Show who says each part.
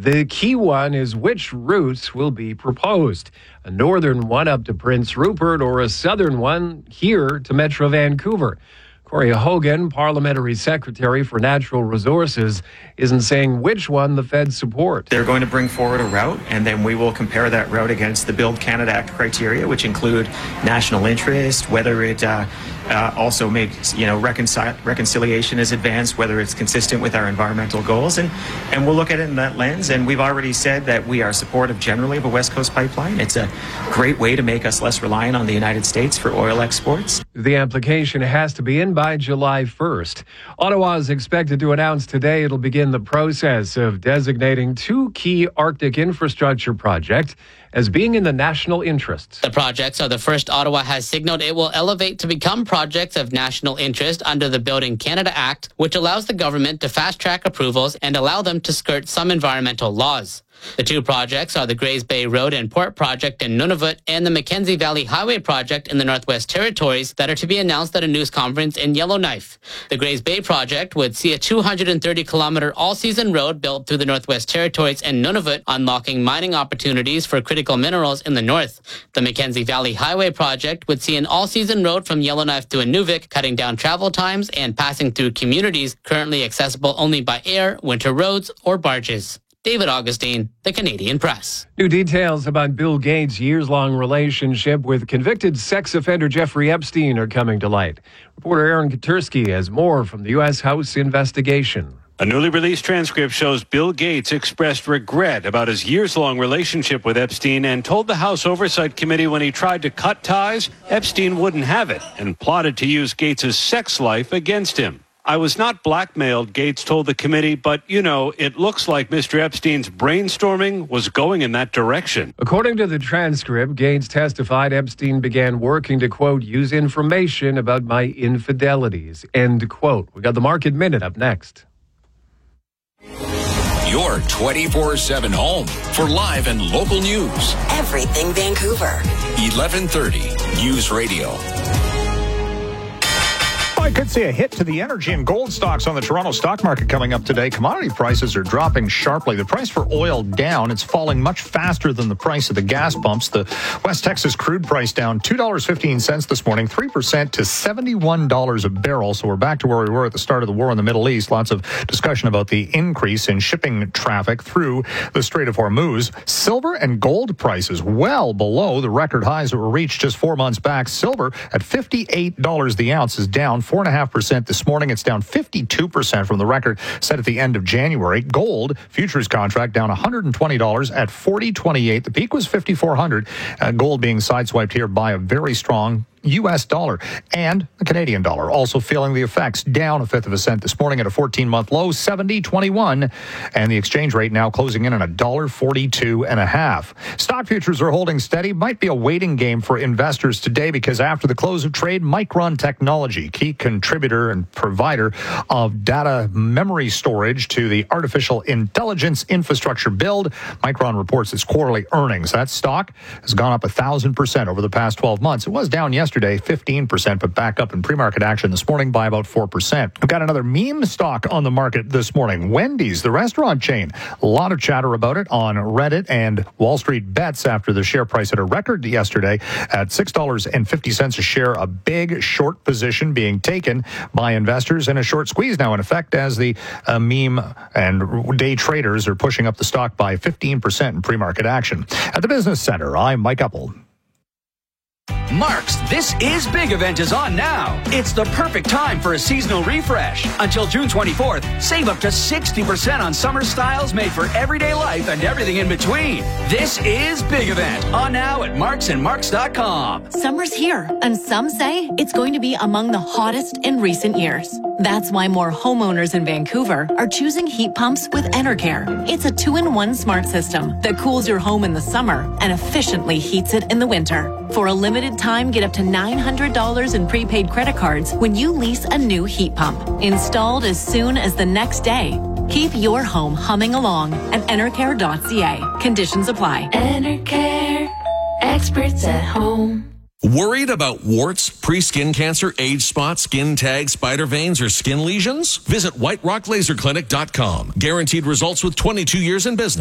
Speaker 1: The key one is which routes will be proposed. A northern one up to Prince Rupert or a southern one here to Metro Vancouver. Corey Hogan, Parliamentary Secretary for Natural Resources, isn't saying which one the feds support.
Speaker 2: They're going to bring forward a route, and then we will compare that route against the Build Canada Act criteria, which include national interest, whether it also makes, reconciliation is advanced, whether it's consistent with our environmental goals, and we'll look at it in that lens. And we've already said that we are supportive generally of a West Coast pipeline. It's a great way to make us less reliant on the United States for oil exports.
Speaker 1: The application has to be in by July 1st. Ottawa is expected to announce today it'll begin the process of designating two key Arctic infrastructure projects as being in the national interest.
Speaker 3: The projects are the first Ottawa has signaled it will elevate to become projects of national interest under the Building Canada Act, which allows the government to fast-track approvals and allow them to skirt some environmental laws. The two projects are the Grays Bay Road and Port Project in Nunavut and the Mackenzie Valley Highway Project in the Northwest Territories that are to be announced at a news conference in Yellowknife. The Grays Bay Project would see a 230-kilometer all-season road built through the Northwest Territories and Nunavut, unlocking mining opportunities for critical minerals in the north. The Mackenzie Valley Highway Project would see an all-season road from Yellowknife to Inuvik, cutting down travel times and passing through communities currently accessible only by air, winter roads, or barges. David Augustine, The Canadian Press.
Speaker 1: New details about Bill Gates' years-long relationship with convicted sex offender Jeffrey Epstein are coming to light. Reporter Aaron Katursky has more from the U.S. House investigation.
Speaker 4: A newly released transcript shows Bill Gates expressed regret about his years-long relationship with Epstein and told the House Oversight Committee when he tried to cut ties, Epstein wouldn't have it and plotted to use Gates' sex life against him. I was not blackmailed, Gates told the committee, but, it looks like Mr. Epstein's brainstorming was going in that direction.
Speaker 1: According to the transcript, Gates testified Epstein began working to, quote, use information about my infidelities, end quote. We got the Market Minute up next.
Speaker 5: Your 24/7 home for live and local news.
Speaker 6: Everything Vancouver.
Speaker 5: 1130 News Radio.
Speaker 7: I could see a hit to the energy and gold stocks on the Toronto stock market coming up today. Commodity prices are dropping sharply. The price for oil down. It's falling much faster than the price of the gas pumps. The West Texas crude price down $2.15 this morning, 3% to $71 a barrel. So we're back to where we were at the start of the war in the Middle East. Lots of discussion about the increase in shipping traffic through the Strait of Hormuz. Silver and gold prices well below the record highs that were reached just 4 months back. Silver at $58 the ounce is down 4.5% this morning. It's down 52% from the record set at the end of January. Gold futures contract down $120 at $40.28. The peak was $5,400. Gold being sideswiped here by a very strong U.S. dollar and the Canadian dollar also feeling the effects, down a fifth of a cent this morning at a 14-month low, 70.21, and the exchange rate now closing in on $1.42.5. Stock futures are holding steady. Might be a waiting game for investors today because after the close of trade, Micron Technology, key contributor and provider of data memory storage to the artificial intelligence infrastructure build, Micron reports its quarterly earnings. That stock has gone up 1,000% over the past 12 months. It was down yesterday 15%, but back up in pre-market action this morning by about 4%. We've got another meme stock on the market this morning. Wendy's, the restaurant chain. A lot of chatter about it on Reddit and Wall Street Bets after the share price hit a record yesterday at $6.50 a share. A big short position being taken by investors and a short squeeze now in effect as the meme and day traders are pushing up the stock by 15% in pre-market action. At the Business Center, I'm Mike Uppel.
Speaker 8: Mark's This Is Big event is on now. It's the perfect time for a seasonal refresh. Until June 24th, save up to 60% on summer styles made for everyday life and everything in between. This Is Big event on now at marksandmarks.com.
Speaker 9: Summer's here, and some say it's going to be among the hottest in recent years. That's why more homeowners in Vancouver are choosing heat pumps with Enercare. It's a 2-in-1 smart system that cools your home in the summer and efficiently heats it in the winter. For a limited time, get up to $900 in prepaid credit cards when you lease a new heat pump. Installed as soon as the next day. Keep your home humming along at enercare.ca. Conditions apply.
Speaker 10: Enercare. Experts at home.
Speaker 5: Worried about warts, pre-skin cancer, age spots, skin tags, spider veins, or skin lesions? Visit whiterocklaserclinic.com. Guaranteed results with 22 years in business.